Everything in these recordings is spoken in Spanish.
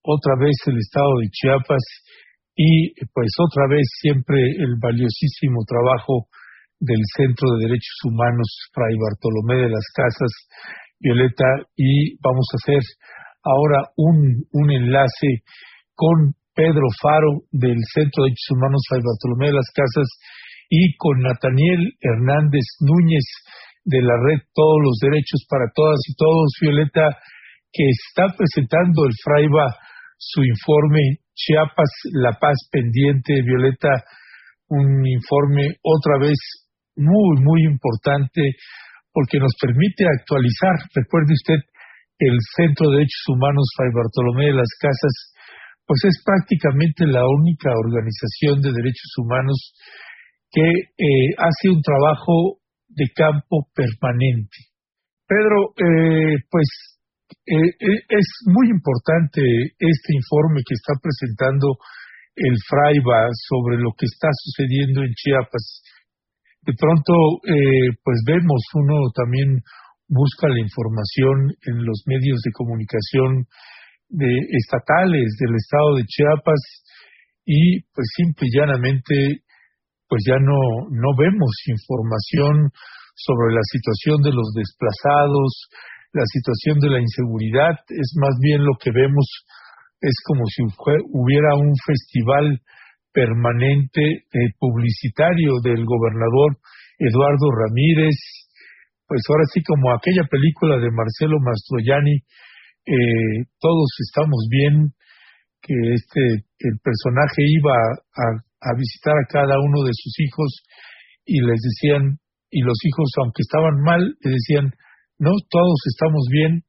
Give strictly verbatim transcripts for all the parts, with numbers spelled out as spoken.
otra vez el estado de Chiapas y pues otra vez siempre el valiosísimo trabajo del Centro de Derechos Humanos Fray Bartolomé de las Casas, Violeta, y vamos a hacer ahora un, un enlace con Pedro Faro del Centro de Derechos Humanos Fray Bartolomé de las Casas y con Nataniel Hernández Núñez de la red Todos los Derechos para Todas y Todos, Violeta, que está presentando el Fraiba su informe Chiapas, la paz pendiente, Violeta, un informe otra vez muy, muy importante porque nos permite actualizar. Recuerde usted, el Centro de Derechos Humanos Fray Bartolomé de las Casas, pues es prácticamente la única organización de derechos humanos que eh, hace un trabajo de campo permanente. Pedro, eh, pues eh, eh, es muy importante este informe que está presentando el Fraiba sobre lo que está sucediendo en Chiapas. De pronto, eh, pues vemos, uno también busca la información en los medios de comunicación de estatales del estado de Chiapas y pues simple y llanamente pues ya no, no vemos información sobre la situación de los desplazados, la situación de la inseguridad. Es más bien lo que vemos es como si hubiera un festival permanente eh, publicitario del gobernador Eduardo Ramírez, pues ahora sí como aquella película de Marcelo Mastroianni, eh, todos estamos bien, que este el personaje iba a, a visitar a cada uno de sus hijos y les decían, y los hijos aunque estaban mal, le decían, no, todos estamos bien.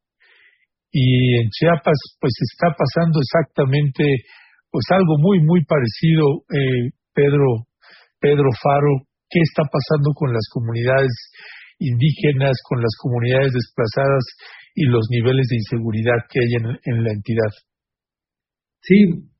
Y en Chiapas pues está pasando exactamente pues algo muy muy parecido, eh, Pedro Pedro Faro. ¿Qué está pasando con las comunidades indígenas, con las comunidades desplazadas y los niveles de inseguridad que hay en, en la entidad? Sí,